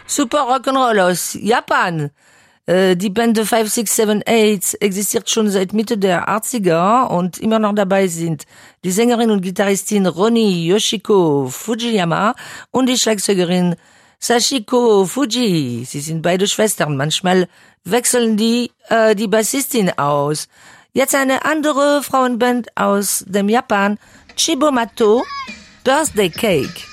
Super Rock'n'Roll aus Japan. Die Band The 5678 existiert schon seit Mitte der 80er und immer noch dabei sind die Sängerin und Gitarristin Roni Yoshiko Fujiyama und die Schlagzeugerin Sachiko Fuji. Sie sind beide Schwestern. Manchmal wechseln die Bassistin aus. Jetzt eine andere Frauenband aus dem Japan, Chibomato, Birthday Cake.